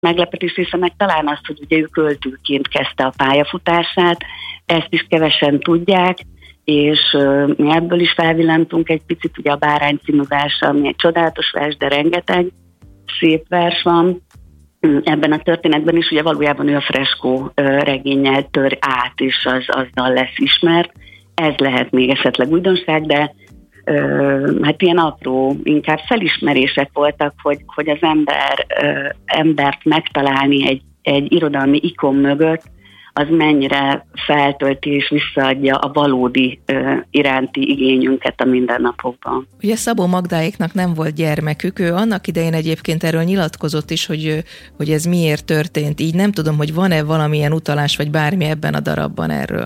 meglepetés része meg talán az, hogy ugye ő költőként kezdte a pályafutását, ezt is kevesen tudják, és mi ebből is felvillantunk egy picit, ugye a Bárány című vers, ami egy csodálatos vers, de rengeteg szép vers van. Ebben a történetben is ugye valójában ő a freskó regénnyel tör át, és azzal lesz ismert. Ez lehet még esetleg újdonság, de hát ilyen apró, inkább felismerések voltak, hogy az embert megtalálni egy irodalmi ikon mögött, az mennyire feltölti és visszaadja a valódi iránti igényünket a mindennapokban. Ugye Szabó Magdáéknak nem volt gyermekük, ő annak idején egyébként erről nyilatkozott is, hogy ez miért történt. Így nem tudom, hogy van-e valamilyen utalás, vagy bármi ebben a darabban erről.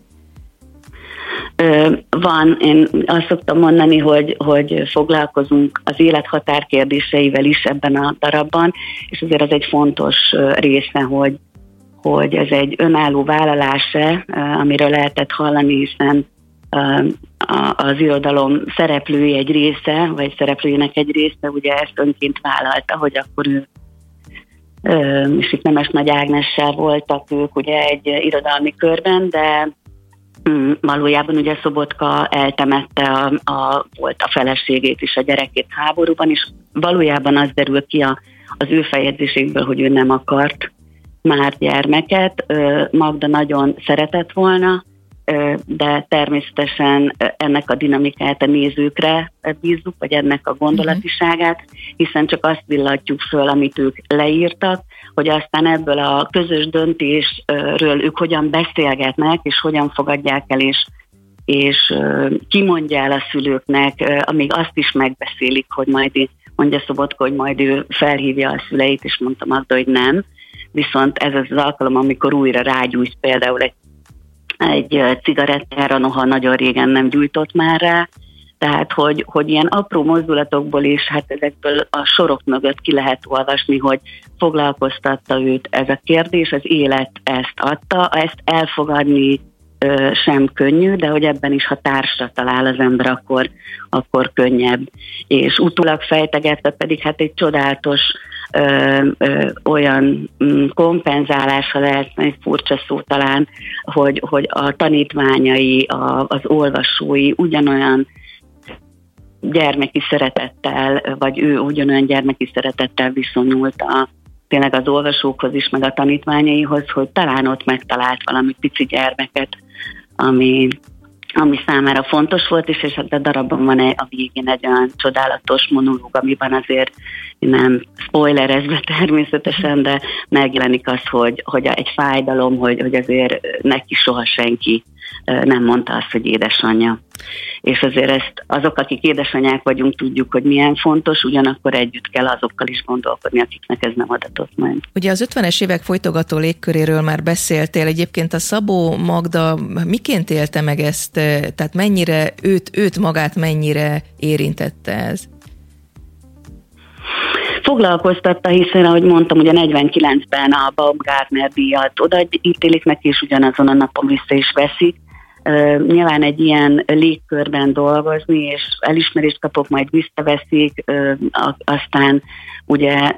Van, én azt szoktam mondani, hogy foglalkozunk az élet határkérdéseivel is ebben a darabban, és azért az egy fontos része, hogy ez egy önálló vállalás-e, amiről lehetett hallani, hiszen az irodalom szereplői egy része, vagy szereplőjének egy része, ugye ezt önként vállalta, hogy akkor ő, és itt Nemes Nagy Ágnessel voltak ők ugye egy irodalmi körben, de valójában ugye Szobotka eltemette volt a feleségét és a gyerekét háborúban, és valójában az derül ki az ő feljegyzésékből, hogy ő nem akart már gyermeket. Magda nagyon szeretett volna, de természetesen ennek a dinamikát a nézőkre bízzuk, vagy ennek a gondolatiságát, hiszen csak azt villatjuk föl, amit ők leírtak, hogy aztán ebből a közös döntésről ők hogyan beszélgetnek, és hogyan fogadják el, és kimondja el a szülőknek, amíg azt is megbeszélik, hogy majd mondja Szobotka, hogy majd ő felhívja a szüleit, és mondta Magda, hogy nem. Viszont ez az alkalom, amikor újra rágyújt például egy cigarettára, noha nagyon régen nem gyújtott már rá. Tehát, hogy ilyen apró mozdulatokból is, hát ezekből a sorok mögött ki lehet olvasni, hogy foglalkoztatta őt ez a kérdés, az élet ezt adta, ezt elfogadni sem könnyű, de hogy ebben is, ha társra talál az ember, akkor könnyebb. És utólag fejtegetve pedig hát egy csodálatos olyan kompenzálása lehet, egy furcsa szó talán, hogy a tanítványai, az olvasói ugyanolyan gyermeki szeretettel, vagy ő ugyanolyan gyermeki szeretettel viszonyult tényleg az olvasókhoz is, meg a tanítványaihoz, hogy talán ott megtalált valami pici gyermeket, ami számára fontos volt, és hát a darabban van a végén egy olyan csodálatos monológ, amiben azért nem spoilerezve természetesen, de megjelenik az, hogy egy fájdalom, hogy azért neki soha senki nem mondta azt, hogy édesanyja. És azért ezt azok, akik édesanyák vagyunk, tudjuk, hogy milyen fontos, ugyanakkor együtt kell azokkal is gondolkodni, akiknek ez nem adatott meg. Ugye az 50-es évek folytogató légköréről már beszéltél, egyébként a Szabó Magda miként élte meg ezt, tehát mennyire őt magát mennyire érintette ez? Foglalkoztatta, hiszen, ahogy mondtam, ugye 49-ben a Baumgartner díjat odaítélik neki, és ugyanazon a napon vissza is veszik. Nyilván egy ilyen légkörben dolgozni, és elismerést kapok, majd visszaveszik, aztán ugye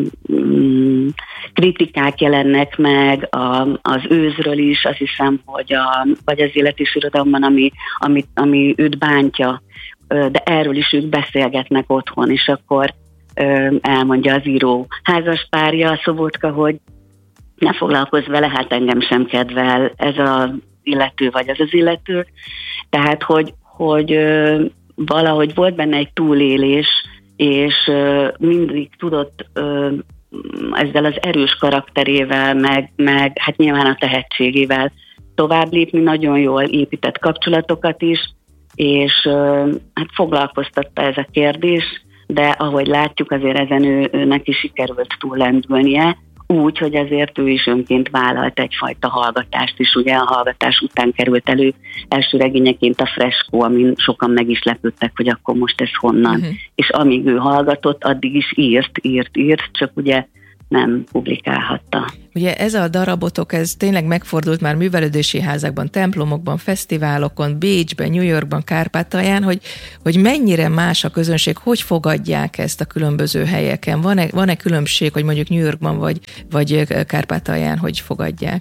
kritikák jelennek meg az őzről is, azt hiszem, vagy az Élet és Irodalomban, ami őt bántja, de erről is ők beszélgetnek otthon, és akkor elmondja az író házaspárja, a Szobotka, hogy ne foglalkozz vele, hát engem sem kedvel ez az illető vagy az illető. Tehát, hogy valahogy volt benne egy túlélés, és mindig tudott ezzel az erős karakterével, meg hát nyilván a tehetségével tovább lépni, nagyon jól épített kapcsolatokat is, és hát foglalkoztatta ez a kérdés, de ahogy látjuk, azért ezen őnek is sikerült túllendülnie, úgy, hogy azért ő is önként vállalt egyfajta hallgatást is, ugye a hallgatás után került elő első regényeként a Freskó, amin sokan meg is lepődtek, hogy akkor most ez honnan. És amíg ő hallgatott, addig is írt, csak ugye nem publikálhatta. Ugye ez a darabotok, ez tényleg megfordult már művelődési házakban, templomokban, fesztiválokon, Bécsben, New Yorkban, Kárpátalján, hogy mennyire más a közönség, hogy fogadják ezt a különböző helyeken? Van-e különbség, hogy mondjuk New Yorkban vagy Kárpátalján hogy fogadják?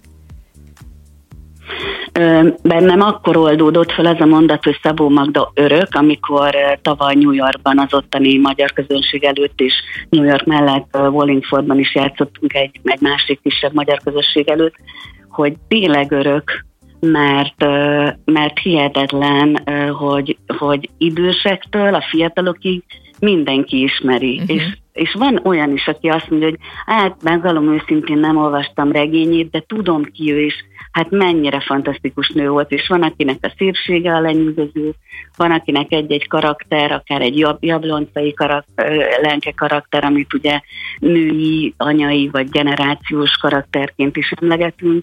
Bennem akkor oldódott fel az a mondat, hogy Szabó Magda örök, amikor tavaly New Yorkban az ottani magyar közönség előtt is, New York mellett Wallingfordban is játszottunk egy másik kisebb magyar közönség előtt, hogy tényleg örök, mert hihetetlen, hogy idősektől a fiatalokig mindenki ismeri, és van olyan is, aki azt mondja, hogy hát megvallom őszintén nem olvastam regényét, de tudom ki ő is, hát mennyire fantasztikus nő volt, és van akinek a szépsége a lenyűgöző, van akinek egy-egy karakter, akár egy jabloncai lenke karakter, amit ugye női, anyai vagy generációs karakterként is emlegetünk,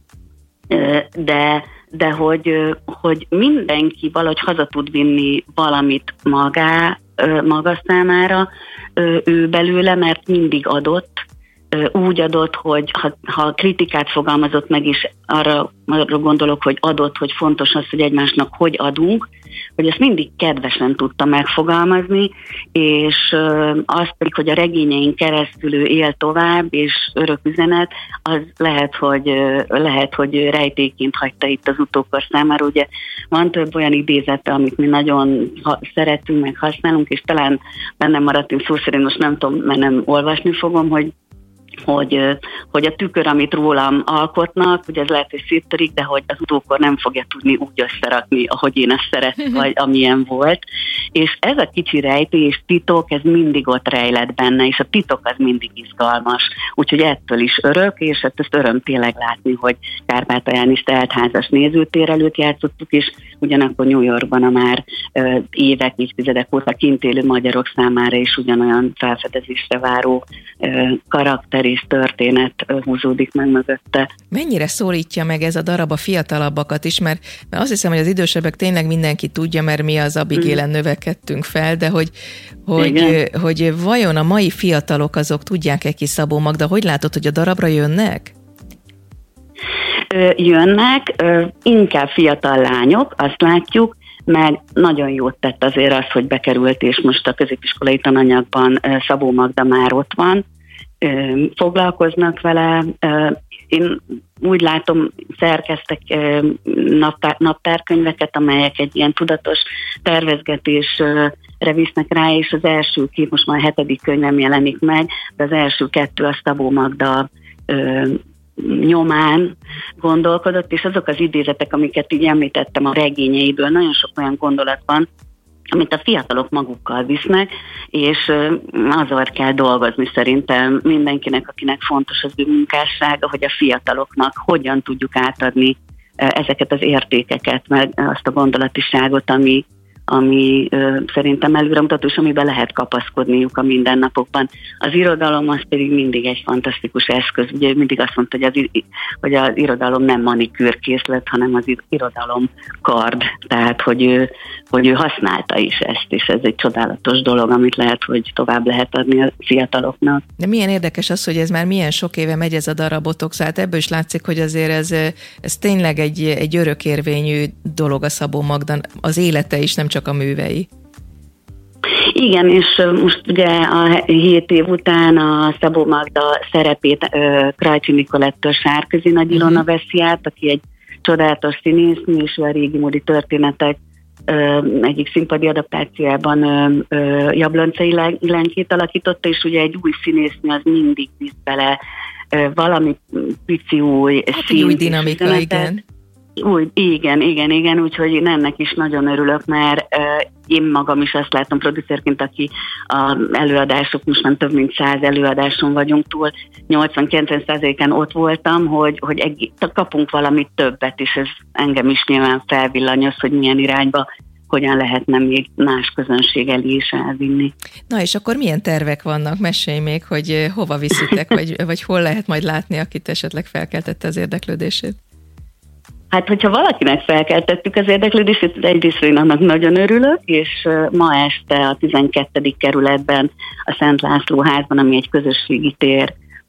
de hogy mindenki valahogy haza tud vinni valamit maga számára ő belőle, mert mindig adott, úgy adott, hogy ha kritikát fogalmazott meg is, arra gondolok, hogy adott, hogy fontos az, hogy egymásnak hogy adunk, hogy ezt mindig kedvesen tudta megfogalmazni, és azt pedig, hogy a regényeink keresztül ő él tovább, és örök üzenet, az lehet, hogy rejtéként hagyta itt az utókor számára. Ugye van több olyan idézete, amit mi nagyon szeretünk, meg használunk, és talán bennem maradtunk szó szerint, most nem tudom, mert nem olvasni fogom, hogy a tükör, amit rólam alkotnak, ugye ez lehet, hogy széttörik, de hogy az utókor nem fogja tudni úgy összerakni, ahogy én ezt szerettem, vagy amilyen volt. És ez a kicsi rejtély és titok, ez mindig ott rejlett benne, és a titok az mindig izgalmas. Úgyhogy ettől is örök, és ezt öröm tényleg látni, hogy Kárpátalján is teltházas nézőtér előtt játszottuk, és ugyanakkor New Yorkban a már évek, évtizedek óta kint élő magyarok számára is ugyanolyan felfedezésre váró karakter és történet húzódik meg mögötte. Mennyire szólítja meg ez a darab a fiatalabbakat is, mert azt hiszem, hogy az idősebbek tényleg mindenki tudja, mert mi az Abigail-en növekedtünk fel, de hogy vajon a mai fiatalok azok tudják-e ki Szabó Magda? Hogy látod, hogy a darabra jönnek? Jönnek, inkább fiatal lányok, azt látjuk, meg nagyon jót tett azért az, hogy bekerült, és most a középiskolai tananyagban Szabó Magda már ott van, foglalkoznak vele. Én úgy látom, szerkeztek naptárkönyveket, amelyek egy ilyen tudatos tervezgetésre visznek rá, és az első két, most már a 7. könyvem jelenik meg, de az első 2 a Szabó Magda nyomán gondolkodott, és azok az idézetek, amiket így említettem a regényeiből, nagyon sok olyan gondolat van, amit a fiatalok magukkal visznek, és azzal kell dolgozni szerintem mindenkinek, akinek fontos az ő munkássága, hogy a fiataloknak hogyan tudjuk átadni ezeket az értékeket, meg azt a gondolatiságot, ami szerintem előremutató, és amiben lehet kapaszkodniuk a mindennapokban. Az irodalom az pedig mindig egy fantasztikus eszköz. Ugye mindig azt mondta, hogy az irodalom nem manikűrkészlet, hanem az irodalom kard. Tehát, hogy ő használta is ezt, és ez egy csodálatos dolog, amit lehet, hogy tovább lehet adni a fiataloknak. De milyen érdekes az, hogy ez már milyen sok éve megy ez a darabotok, szóval ebből is látszik, hogy azért ez tényleg egy örökérvényű dolog a Szabó Magda, az élete is, nem csak a művei. Igen, és most ugye a 7 év után a Szabó Magda szerepét Krajcsi Nikolettől Sárközi Nagy Ilona veszi át, aki egy csodálatos színésznő, és a régi módi történetek egyik színpadi adaptációjában Jabloncai Lenkét alakította, és ugye egy új színésznő az mindig visz bele valami pici új szín. Új dinamika, igen. Igen, úgyhogy én ennek is nagyon örülök, mert én magam is azt látom producerként, aki az előadások, most már több mint 100 előadáson vagyunk túl, 80-90%-án ott voltam, hogy kapunk valamit többet, és ez engem is nyilván felvillanyoz, hogy milyen irányba hogyan lehetne még más közönség elé is elvinni. Na és akkor milyen tervek vannak? Mesélj még, hogy hova viszitek, vagy hol lehet majd látni, akit esetleg felkeltette az érdeklődését? Hát, hogyha valakinek felkeltettük az érdeklődését, egyrészt én annak nagyon örülök, és ma este a 12. kerületben, a Szent László házban, ami egy közösségi tér,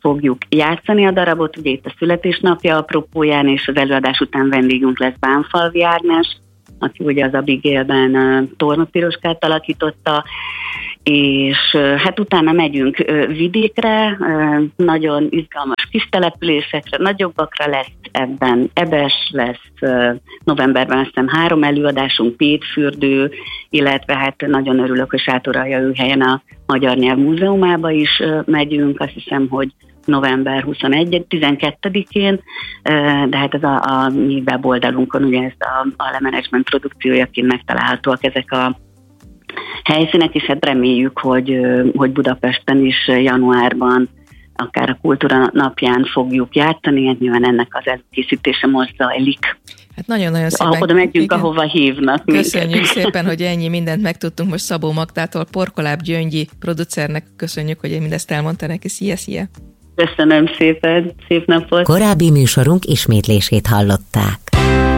fogjuk játszani a darabot, ugye itt a születésnapja apropóján, és az előadás után vendégünk lesz Bánfalvi Ágnes, aki ugye az Abigailben Torna Piroskát alakította, és hát utána megyünk vidékre, nagyon izgalmas kis településekre, nagyobbakra lesz ebben, Ebes lesz, novemberben azt hiszem 3 előadásunk, Pétfürdő, illetve hát nagyon örülök, hogy Sátoraljaújhelyen a Magyar Nyelv Múzeumába is megyünk, azt hiszem, hogy november 12-én, de hát ez a mi weboldalunkon, ugye ez a Le Management produkciójaként megtalálhatóak ezek a helyszínek, és hát reméljük, hogy Budapesten is januárban, akár a Kultúra napján fogjuk játszani, hát nyilván ennek az előkészítése most zajlik. Hát nagyon-nagyon szépen. Oda megyünk, ahova hívnak. Köszönjük szépen, hogy ennyi mindent megtudtunk most Szabó Magdától, Porkoláb Gyöngyi producernek. Köszönjük, hogy mindezt elmondta neki. Szia! Köszönöm szépen, szép napot! Korábbi műsorunk ismétlését hallották.